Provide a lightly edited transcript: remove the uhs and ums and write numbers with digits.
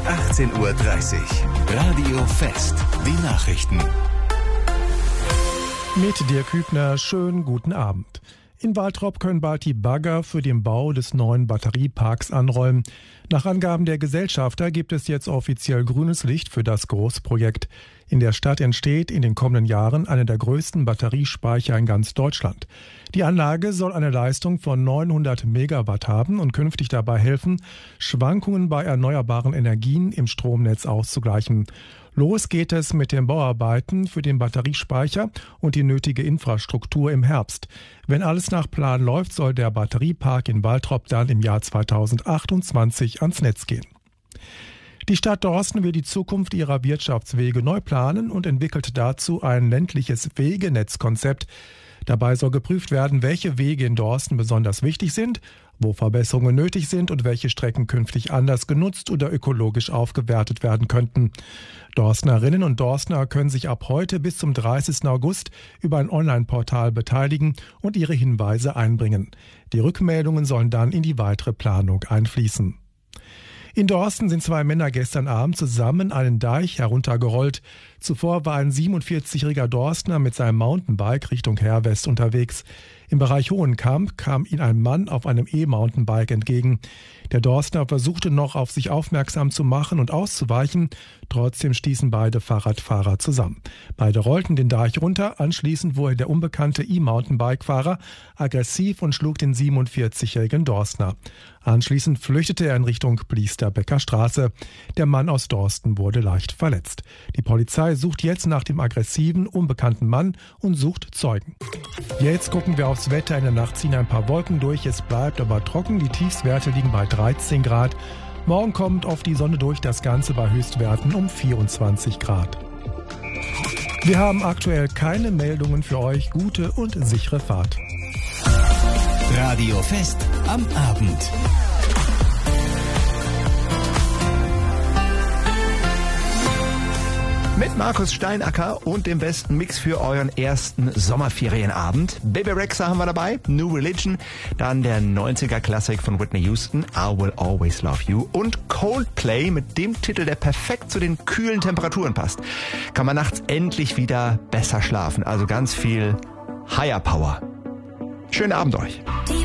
18:30 Uhr. Radio Fest. Die Nachrichten. Mit Dirk Hübner, schönen guten Abend. In Waltrop können bald die Bagger für den Bau des neuen Batterieparks anrollen. Nach Angaben der Gesellschafter gibt es jetzt offiziell grünes Licht für das Großprojekt. In der Stadt entsteht in den kommenden Jahren einer der größten Batteriespeicher in ganz Deutschland. Die Anlage soll eine Leistung von 900 Megawatt haben und künftig dabei helfen, Schwankungen bei erneuerbaren Energien im Stromnetz auszugleichen. Los geht es mit den Bauarbeiten für den Batteriespeicher und die nötige Infrastruktur im Herbst. Wenn alles nach Plan läuft, soll der Batteriepark in Waltrop dann im Jahr 2028 ans Netz gehen. Die Stadt Dorsten will die Zukunft ihrer Wirtschaftswege neu planen und entwickelt dazu ein ländliches Wegenetzkonzept. Dabei soll geprüft werden, welche Wege in Dorsten besonders wichtig sind, wo Verbesserungen nötig sind und welche Strecken künftig anders genutzt oder ökologisch aufgewertet werden könnten. Dorstnerinnen und Dorstner können sich ab heute bis zum 30. August über ein Online-Portal beteiligen und ihre Hinweise einbringen. Die Rückmeldungen sollen dann in die weitere Planung einfließen. In Dorsten sind zwei Männer gestern Abend zusammen einen Deich heruntergerollt. Zuvor war ein 47-jähriger Dorstner mit seinem Mountainbike Richtung Herwest unterwegs. Im Bereich Hohenkamp kam ihm ein Mann auf einem E-Mountainbike entgegen. Der Dorstner versuchte noch, auf sich aufmerksam zu machen und auszuweichen. Trotzdem stießen beide Fahrradfahrer zusammen. Beide rollten den Deich runter. Anschließend wurde der unbekannte E-Mountainbike-Fahrer aggressiv und schlug den 47-jährigen Dorstner. Anschließend flüchtete er in Richtung Bliesterbecker Straße. Der Mann aus Dorsten wurde leicht verletzt. Die Polizei sucht jetzt nach dem aggressiven, unbekannten Mann und sucht Zeugen. Jetzt gucken wir aufs Wetter. In der Nacht ziehen ein paar Wolken durch. Es bleibt aber trocken. Die Tiefstwerte liegen bei 13 Grad. Morgen kommt oft die Sonne durch, das Ganze bei Höchstwerten um 24 Grad. Wir haben aktuell keine Meldungen für euch. Gute und sichere Fahrt. Radio Fest am Abend. Mit Markus Steinacker und dem besten Mix für euren ersten Sommerferienabend. Baby Rexha haben wir dabei, New Religion, dann der 90er-Klassik von Whitney Houston, I Will Always Love You und Coldplay mit dem Titel, der perfekt zu den kühlen Temperaturen passt. Kann man nachts endlich wieder besser schlafen, also ganz viel Higher Power. Schönen Abend euch.